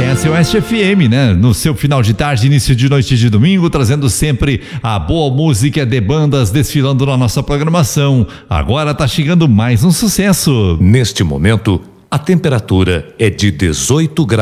SOS FM, né? No seu final de tarde, início de noite de domingo, trazendo sempre a boa música de bandas desfilando na nossa programação. Agora tá chegando mais um sucesso. Neste momento, a temperatura é de 18 graus.